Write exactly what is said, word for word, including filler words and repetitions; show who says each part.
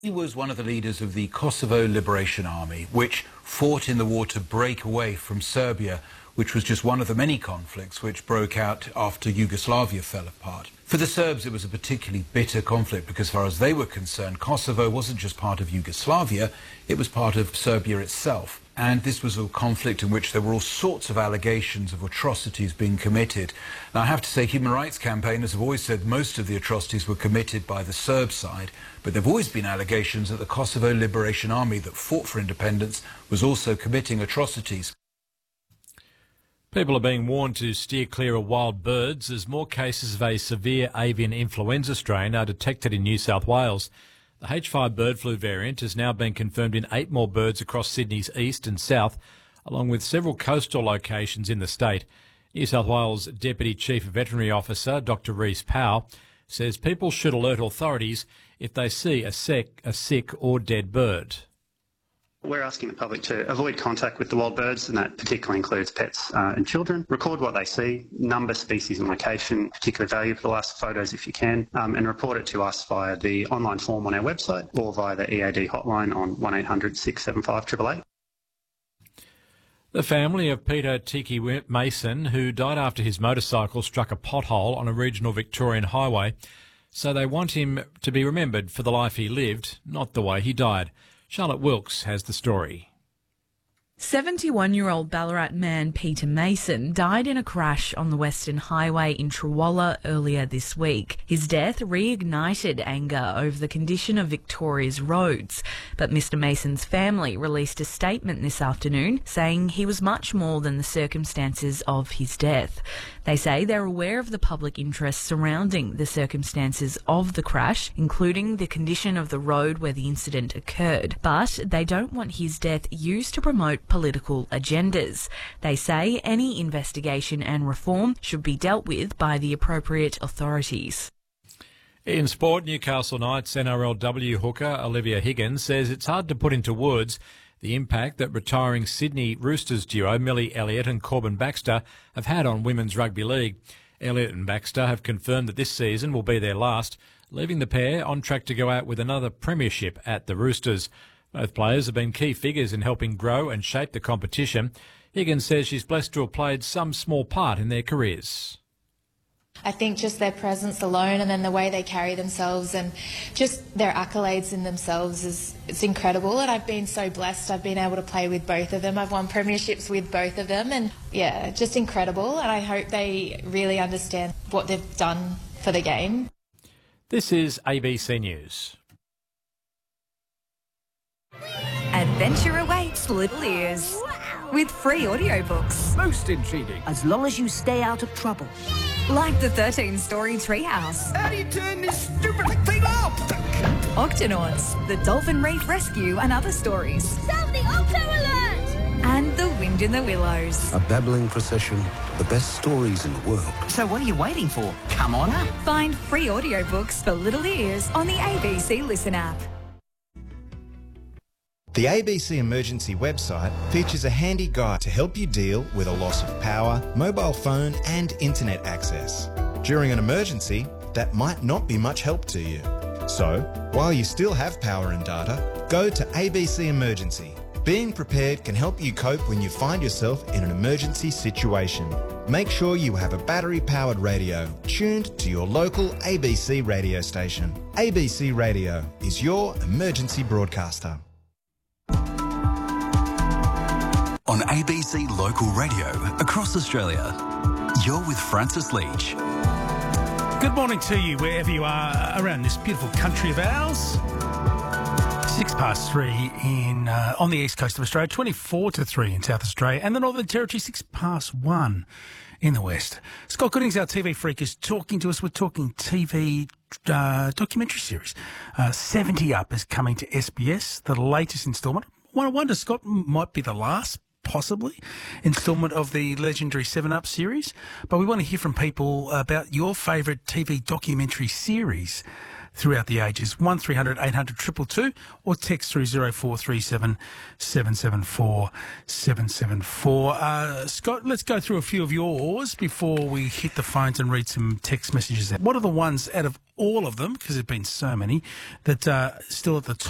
Speaker 1: He was one of the leaders of the Kosovo Liberation Army, which fought in the war to break away from Serbia, which was just one of the many conflicts which broke out after Yugoslavia fell apart. For the Serbs, it was a particularly bitter conflict because, as far as they were concerned, Kosovo wasn't just part of Yugoslavia, it was part of Serbia itself. And this was a conflict in which there were all sorts of allegations of atrocities being committed. Now, I have to say, human rights campaigners have always said most of the atrocities were committed by the Serb side, but there have always been allegations that the Kosovo Liberation Army that fought for independence was also committing atrocities.
Speaker 2: People are being warned to steer clear of wild birds as more cases of a severe avian influenza strain are detected in New South Wales. The H five bird flu variant has now been confirmed in eight more birds across Sydney's east and south, along with several coastal locations in the state. New South Wales Deputy Chief Veterinary Officer Doctor Rhys Powell says people should alert authorities if they see a sick, a sick or dead bird.
Speaker 3: We're asking the public to avoid contact with the wild birds, and that particularly includes pets uh, and children. Record what they see, number, species and location, particularly value for the last photos if you can, um, and report it to us via the online form on our website or via the E A D hotline on one eight hundred six seven five eight eight eight.
Speaker 2: The family of Peter Tiki Mason, who died after his motorcycle struck a pothole on a regional Victorian highway, so they want him to be remembered for the life he lived, not the way he died. Charlotte Wilkes has the story.
Speaker 4: seventy-one-year-old Ballarat man Peter Mason died in a crash on the Western Highway in Trawalla earlier this week. His death reignited anger over the condition of Victoria's roads, but Mister Mason's family released a statement this afternoon saying he was much more than the circumstances of his death. They say they're aware of the public interest surrounding the circumstances of the crash, including the condition of the road where the incident occurred, but they don't want his death used to promote political agendas. They say any investigation and reform should be dealt with by the appropriate authorities.
Speaker 2: In sport, Newcastle Knights N R L W hooker Olivia Higgins says it's hard to put into words the impact that retiring Sydney Roosters duo Millie Elliott and Corbin Baxter have had on women's rugby league. Elliott and Baxter have confirmed that this season will be their last, leaving the pair on track to go out with another premiership at the Roosters. Both players have been key figures in helping grow and shape the competition. Higgins says she's blessed to have played some small part in their careers.
Speaker 5: I think just their presence alone and then the way they carry themselves and just their accolades in themselves is it's incredible, and I've been so blessed. I've been able to play with both of them. I've won premierships with both of them, and yeah, just incredible, and I hope they really understand what they've done for the game.
Speaker 2: This is A B C News.
Speaker 6: Adventure awaits little ears with free audiobooks.
Speaker 7: Most intriguing.
Speaker 8: As long as you stay out of trouble.
Speaker 6: Like the thirteen-story Treehouse.
Speaker 7: How do you turn this stupid thing off?
Speaker 6: Octonauts, the Dolphin Reef Rescue and other stories.
Speaker 9: Sound the Octo Alert!
Speaker 6: And The Wind in the Willows.
Speaker 10: A babbling procession, the best stories in the world.
Speaker 8: So what are you waiting for? Come on up.
Speaker 6: Find free audiobooks for little ears on the A B C Listen app.
Speaker 11: The A B C Emergency website features a handy guide to help you deal with a loss of power, mobile phone and internet access. During an emergency, that might not be much help to you. So, while you still have power and data, go to A B C Emergency. Being prepared can help you cope when you find yourself in an emergency situation. Make sure you have a battery-powered radio tuned to your local A B C radio station. A B C Radio is your emergency broadcaster.
Speaker 12: On A B C Local Radio across Australia, you're with Francis Leach.
Speaker 13: Good morning to you wherever you are around this beautiful country of ours. Six past three in uh, on the east coast of Australia, twenty-four to three in South Australia, and the Northern Territory, six past one in the west. Scott Goodings, our T V freak, is talking to us. We're talking T V uh, documentary series. Uh, seventy Up is coming to S B S, the latest instalment. I wonder, Scott, might be the last, possibly, instalment of the legendary seven Up series. But we want to hear from people about your favourite T V documentary series throughout the ages. one three hundred eight hundred two two two or text through zero four three seven seven seven four seven seven four. Uh, Scott, let's go through a few of yours before we hit the phones and read some text messages. What are the ones out of all of them, because there's been so many, that are still at the top